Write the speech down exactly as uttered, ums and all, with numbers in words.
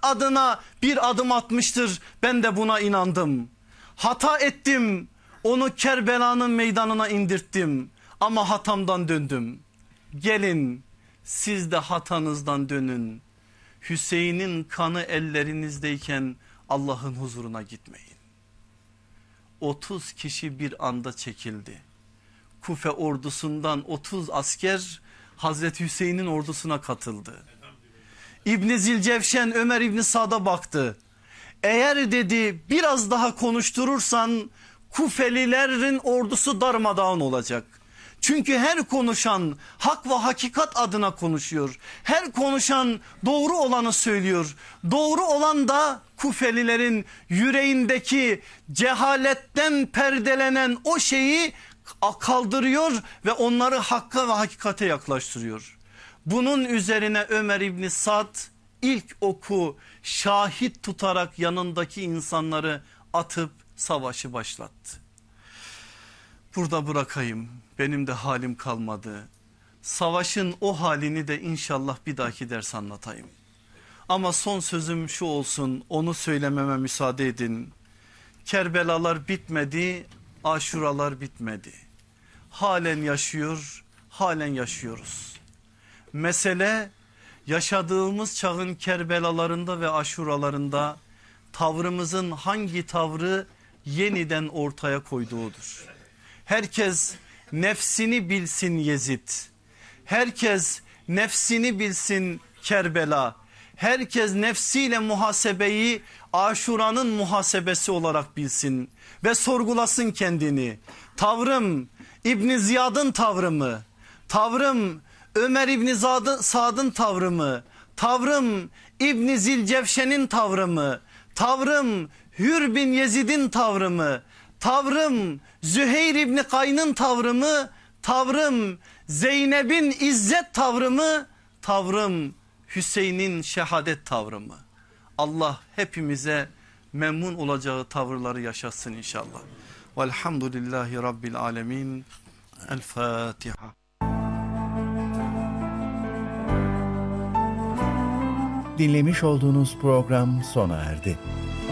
adına bir adım atmıştır. Ben de buna inandım. Hata ettim, onu Kerbela'nın meydanına indirttim ama hatamdan döndüm. Gelin siz de hatanızdan dönün. Hüseyin'in kanı ellerinizdeyken Allah'ın huzuruna gitmeyin. otuz kişi bir anda çekildi. Kufe ordusundan otuz asker Hazreti Hüseyin'in ordusuna katıldı. İbn Zilcevşen Ömer İbn Sad'a baktı. Eğer dedi biraz daha konuşturursan Kufelilerin ordusu darmadağın olacak. Çünkü her konuşan hak ve hakikat adına konuşuyor. Her konuşan doğru olanı söylüyor. Doğru olan da Kufelilerin yüreğindeki cehaletten perdelenen o şeyi kaldırıyor ve onları hakka ve hakikate yaklaştırıyor. Bunun üzerine Ömer İbni Sad ilk oku şahit tutarak yanındaki insanları atıp savaşı başlattı. Burada bırakayım, benim de halim kalmadı. Savaşın o halini de inşallah bir dahaki ders anlatayım. Ama son sözüm şu olsun, onu söylememe müsaade edin. Kerbelalar bitmedi, Aşuralar bitmedi. Halen yaşıyor, halen yaşıyoruz. Mesele yaşadığımız çağın Kerbelalarında ve Aşuralarında tavrımızın hangi tavrı yeniden ortaya koyduğudur. Herkes nefsini bilsin Yezid. Herkes nefsini bilsin Kerbela. Herkes nefsiyle muhasebeyi Aşura'nın muhasebesi olarak bilsin ve sorgulasın kendini. Tavrım İbn Ziyad'ın tavrı mı? Tavrım Ömer İbn Sad'ın tavrı mı? Tavrım İbn Zilcevşen'in tavrı mı? Tavrım Hür bin Yezid'in tavrı mı? Tavrım Züheyr İbni Kayn'ın tavrı mı? Tavrım Zeynep'in izzet tavrı mı? Tavrım Hüseyin'in şehadet tavrı mı? Allah hepimize memnun olacağı tavırları yaşatsın inşallah. Velhamdülillahi Rabbil alemin. El Fatiha. Dinlemiş olduğunuz program sona erdi.